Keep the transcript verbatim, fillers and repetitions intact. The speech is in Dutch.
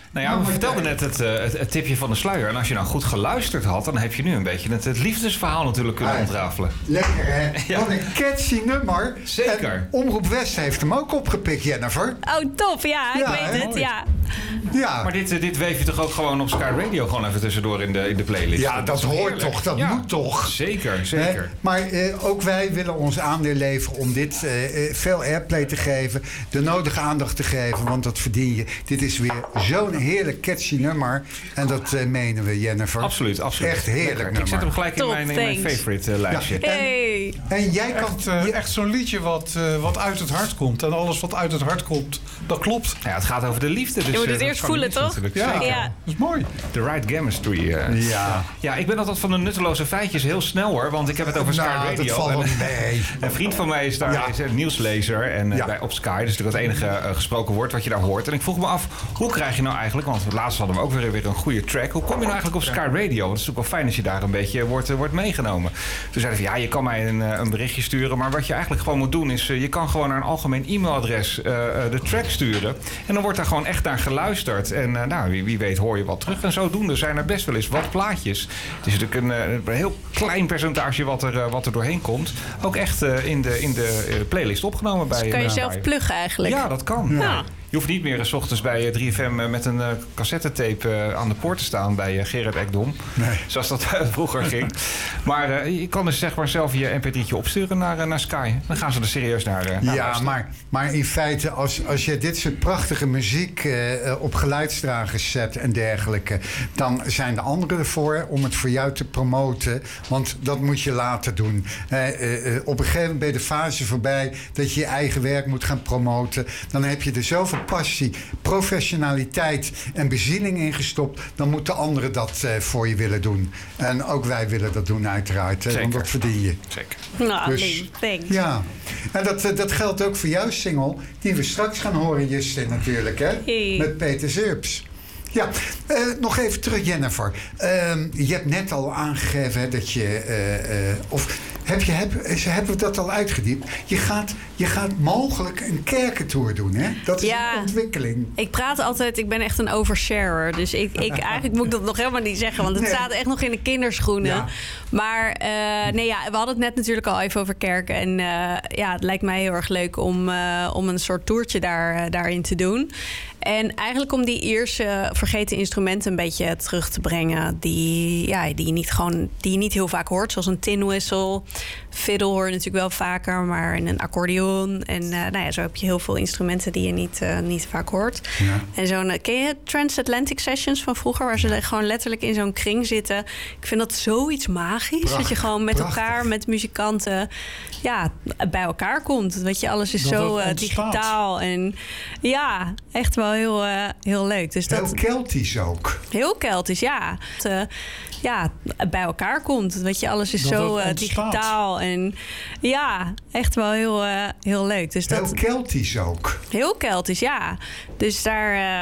Nou ja, we vertelden net het, uh, het, het tipje van de sluier. En als je nou goed geluisterd had, dan heb je nu een beetje het, het liefdesverhaal natuurlijk kunnen ah, ontrafelen. Lekker, hè? Ja. Wat een catchy nummer. Zeker. En Omroep West heeft hem ook opgepikt, Jennifer. Oh, tof. Ja, ik ja, weet hè? het. Ja. Ja. Maar dit, dit weef je toch ook gewoon op Sky Radio gewoon even tussendoor in de, in de playlist? Ja, dat, dat hoort heerlijk. toch. Dat ja. moet toch. Zeker, zeker. He? Maar uh, ook wij willen ons aandeel leveren om dit uh, veel airplay te geven. De nodige aandacht te geven, want dat verdien je. Dit is weer zo'n heerlijk catchy nummer. En dat uh, menen we, Jennifer. Absoluut, absoluut. Echt heerlijk Lekker. nummer. Ik zet hem gelijk in, Top, mijn, in mijn favorite uh, lijstje. Ja. Hey. En, en jij kan... Echt, uh, echt zo'n liedje wat, uh, wat uit het hart komt. En alles wat uit het hart komt, dat klopt. Ja, het gaat over de liefde. Dus, je moet het uh, eerst voelen, toch? Ja. ja, dat is mooi. The right chemistry. Uh. Ja. ja, ik ben altijd van de nutteloze feitjes heel snel hoor. Want ik heb het over Sky nou, Radio. Dat valt wel mee. Een vriend van mij is daar ja. is een nieuwslezer. En uh, ja. bij, op Sky. Dus natuurlijk het enige uh, gesproken woord wat je daar hoort. En ik vroeg me af, hoe krijg je nou eigenlijk... Want laatst hadden we ook weer, weer een goede track. Hoe kom je nou eigenlijk op Sky Radio? Want het is natuurlijk wel fijn als je daar een beetje wordt, uh, wordt meegenomen. Toen zeiden van ja, je kan mij een, uh, een berichtje sturen. Maar wat je eigenlijk gewoon moet doen is... Uh, je kan gewoon naar een algemeen e-mailadres uh, uh, de track sturen. En dan wordt daar gewoon echt naar geluisterd. En uh, nou, wie, wie weet hoor je wat terug. En zodoende zijn er best wel eens wat plaatjes. Het is natuurlijk een, een heel klein percentage wat er, uh, wat er doorheen komt. Ook echt uh, in de, in de uh, playlist opgenomen. Dus bij, kan je uh, zelf bij, pluggen eigenlijk? Ja, dat kan. Ja. Ja. Je hoeft niet meer uh, 's ochtends bij drie F M met een uh, cassettetape uh, aan de poort te staan bij uh, Gerard Ekdom. Nee. Zoals dat uh, vroeger ging. Maar uh, je kan dus zeg maar zelf je M P drie'tje opsturen naar, uh, naar Sky. Dan gaan ze er serieus naar, uh, naar Ja, maar, maar in feite, als, als je dit soort prachtige muziek uh, op geluidsdragers zet en dergelijke, dan zijn de anderen ervoor om het voor jou te promoten. Want dat moet je later doen. Uh, uh, uh, op een gegeven moment ben je de fase voorbij dat je je eigen werk moet gaan promoten. Dan heb je er zoveel passie, professionaliteit en bezieling ingestopt. Dan moeten anderen dat uh, voor je willen doen. En ook wij willen dat doen uiteraard. Hè, want dat verdien je. Zeker. Nou, Dus, nee, thanks. Ja, en dat, dat geldt ook voor jouw single, die we straks gaan horen, Justin, natuurlijk, hè? Hey. Met Peter Zurps. Ja, uh, nog even terug, Jennifer. Uh, je hebt net al aangegeven hè, dat je... Uh, uh, of heb je, heb, hebben we dat al uitgediept? Je gaat, je gaat mogelijk een kerkentour doen, hè? Dat is Ja. een ontwikkeling. Ik praat altijd, ik ben echt een oversharer. Dus ik, ik, eigenlijk moet ik dat nog helemaal niet zeggen. Want het Nee. staat echt nog in de kinderschoenen. Ja. Maar uh, nee, ja, we hadden het net natuurlijk al even over kerken. En uh, ja, het lijkt mij heel erg leuk om, uh, om een soort toertje daar, uh, daarin te doen. En eigenlijk om die Ierse vergeten instrumenten een beetje terug te brengen. Die, ja, die, je niet gewoon, die je niet heel vaak hoort. Zoals een tin whistle. Fiddle hoor je natuurlijk wel vaker. Maar een accordeon. En uh, nou ja, zo heb je heel veel instrumenten die je niet, uh, niet vaak hoort. Ja. En zo'n, ken je Transatlantic Sessions van vroeger? Waar ze gewoon letterlijk in zo'n kring zitten. Ik vind dat zoiets magisch. Prachtig, dat je gewoon met prachtig. elkaar, met muzikanten... ja, bij elkaar komt. Weet je, alles is Dat zo het uh, ontstaat. digitaal. En ja, echt wel heel, uh, heel leuk. Dus dat, Heel Keltisch ook. heel Keltisch, ja. Dat, uh, ja, bij elkaar komt. Weet je, alles is Dat zo het uh, ontstaat. digitaal. En ja, echt wel heel, uh, heel leuk. Dus Heel dat, Keltisch ook. heel Keltisch, ja. Dus daar... Uh,